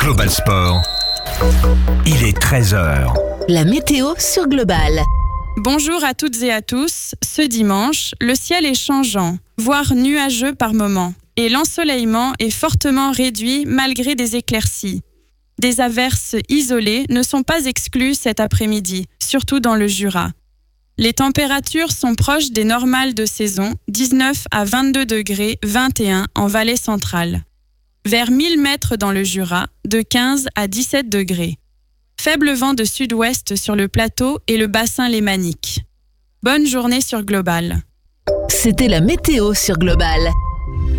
Global Sport. Il est 13h. La météo sur Global. Bonjour à toutes et à tous. Ce dimanche, le ciel est changeant, voire nuageux par moments, et l'ensoleillement est fortement réduit malgré des éclaircies. Des averses isolées ne sont pas exclues cet après-midi, surtout dans le Jura. Les températures sont proches des normales de saison, 19 à 22 degrés, 21 en vallée centrale. Vers 1000 mètres dans le Jura, de 15 à 17 degrés. Faible vent de sud-ouest sur le plateau et le bassin lémanique. Bonne journée sur Global. C'était la météo sur Global.